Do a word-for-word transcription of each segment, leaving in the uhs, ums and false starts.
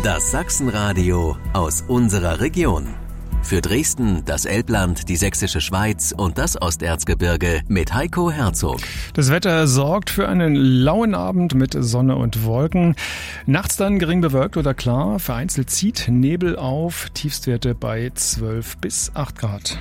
Das Sachsenradio aus unserer Region. Für Dresden, das Elbland, die Sächsische Schweiz und das Osterzgebirge mit Heiko Herzog. Das Wetter sorgt für einen lauen Abend mit Sonne und Wolken. Nachts dann gering bewölkt oder klar. Vereinzelt zieht Nebel auf. Tiefstwerte bei zwölf bis acht Grad.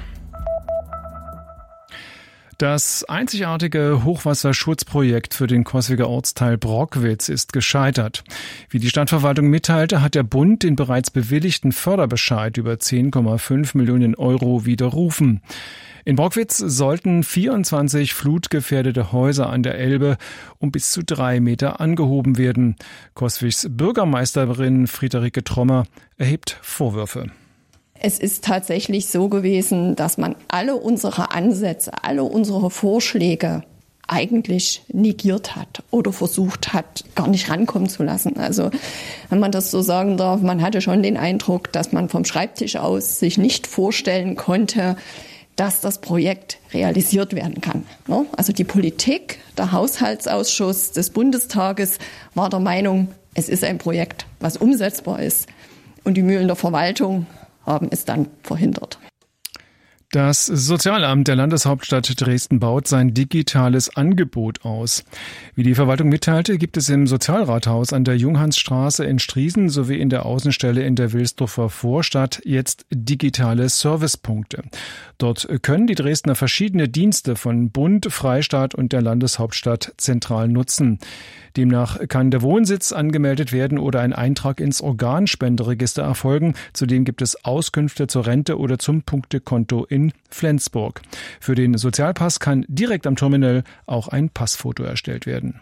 Das einzigartige Hochwasserschutzprojekt für den Coswiger Ortsteil Brockwitz ist gescheitert. Wie die Stadtverwaltung mitteilte, hat der Bund den bereits bewilligten Förderbescheid über zehn Komma fünf Millionen Euro widerrufen. In Brockwitz sollten vierundzwanzig flutgefährdete Häuser an der Elbe um bis zu drei Meter angehoben werden. Coswigs Bürgermeisterin Friederike Trommer erhebt Vorwürfe. Es ist tatsächlich so gewesen, dass man alle unsere Ansätze, alle unsere Vorschläge eigentlich negiert hat oder versucht hat, gar nicht rankommen zu lassen. Also, wenn man das so sagen darf, man hatte schon den Eindruck, dass man vom Schreibtisch aus sich nicht vorstellen konnte, dass das Projekt realisiert werden kann. Also die Politik, der Haushaltsausschuss des Bundestages war der Meinung, es ist ein Projekt, was umsetzbar ist. Und die Mühlen der Verwaltung haben es dann verhindert. Das Sozialamt der Landeshauptstadt Dresden baut sein digitales Angebot aus. Wie die Verwaltung mitteilte, gibt es im Sozialrathaus an der Junghansstraße in Striesen sowie in der Außenstelle in der Wilsdorfer Vorstadt jetzt digitale Servicepunkte. Dort können die Dresdner verschiedene Dienste von Bund, Freistaat und der Landeshauptstadt zentral nutzen. Demnach kann der Wohnsitz angemeldet werden oder ein Eintrag ins Organspenderegister erfolgen. Zudem gibt es Auskünfte zur Rente oder zum Punktekonto in Flensburg. Für den Sozialpass kann direkt am Terminal auch ein Passfoto erstellt werden.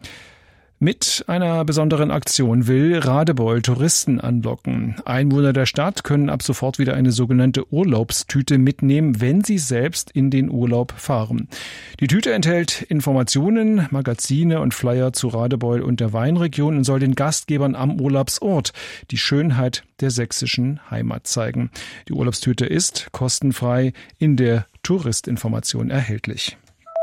Mit einer besonderen Aktion will Radebeul Touristen anlocken. Einwohner der Stadt können ab sofort wieder eine sogenannte Urlaubstüte mitnehmen, wenn sie selbst in den Urlaub fahren. Die Tüte enthält Informationen, Magazine und Flyer zu Radebeul und der Weinregion und soll den Gastgebern am Urlaubsort die Schönheit der sächsischen Heimat zeigen. Die Urlaubstüte ist kostenfrei in der Touristinformation erhältlich.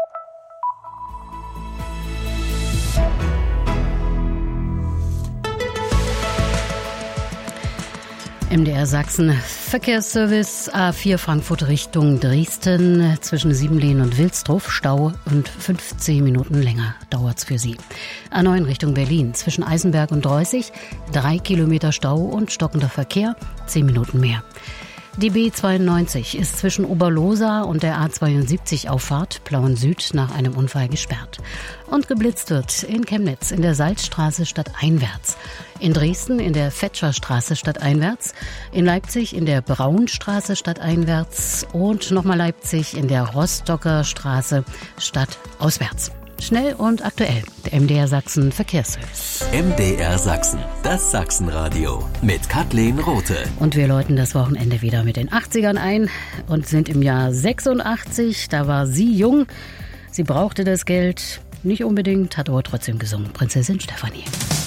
M D R Sachsen Verkehrsservice A vier Frankfurt Richtung Dresden zwischen Siebenlehn und Wilsdruff Stau und fünfzehn Minuten länger dauert's für Sie. A neun Richtung Berlin zwischen Eisenberg und Dreußig drei Kilometer Stau und stockender Verkehr, zehn Minuten mehr. Die B zweiundneunzig ist zwischen Oberlohsa und der A zweiundsiebzig Auffahrt Plauen Süd nach einem Unfall gesperrt. Und geblitzt wird in Chemnitz in der Salzstraße stadteinwärts, in Dresden in der Fetscherstraße stadteinwärts, in Leipzig in der Braunstraße stadteinwärts und nochmal Leipzig in der Rostocker Straße stadtauswärts. Schnell und aktuell, der M D R Sachsen Verkehrsservice. M D R Sachsen, das Sachsenradio mit Kathleen Rothe. Und wir läuten das Wochenende wieder mit den achtzigern ein und sind im Jahr sechsundachtzig. Da war sie jung, sie brauchte das Geld nicht unbedingt, hat aber trotzdem gesungen. Prinzessin Stefanie.